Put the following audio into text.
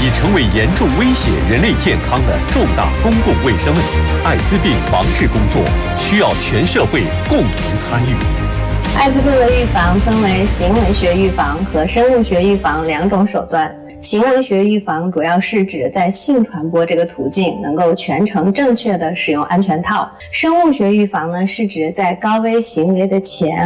已成为严重威胁人类健康的重大公共卫生问题。艾滋病防治工作需要全社会共同参与。 艾滋病的预防分为行为学预防和生物学预防两种手段。行为学预防主要是指在性传播这个途径能够全程正确的使用安全套。生物学预防呢，是指在高危行为的前